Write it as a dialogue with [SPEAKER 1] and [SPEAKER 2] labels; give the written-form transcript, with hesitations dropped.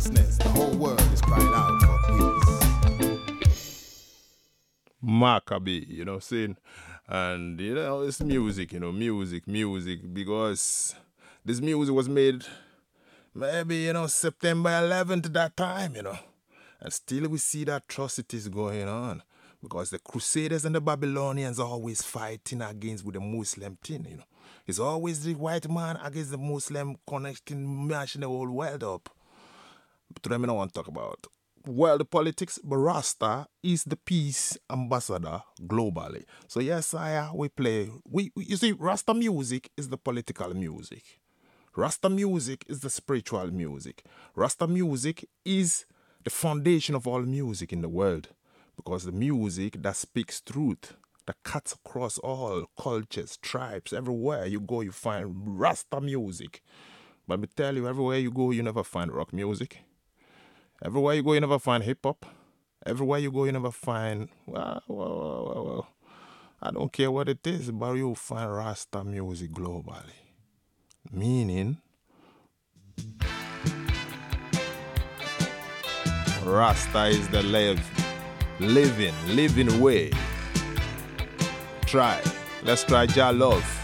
[SPEAKER 1] righteousness. The whole world is crying out for peace.
[SPEAKER 2] Maccabee, you know, saying, and you know, it's music, you know, music, because this music was made maybe, you know, September 11th that time, you know, and still we see the atrocities going on because the Crusaders and the Babylonians are always fighting against with the Muslim thing, you know. It's always the white man against the Muslim connecting, mashing the whole world up. But today I don't want to talk about world politics, but Rasta is the peace ambassador globally. So yes, we play. You see, Rasta music is the political music. Rasta music is the spiritual music. Rasta music is the foundation of all music in the world, because the music that speaks truth, that cuts across all cultures, tribes. Everywhere you go, you find Rasta music. But me tell you, everywhere you go, you never find rock music. Everywhere you go, you never find hip-hop. Everywhere you go, you never find, well, I don't care what it is, but you'll find Rasta music globally. Meaning, Rasta is the living way. Let's try Jah love.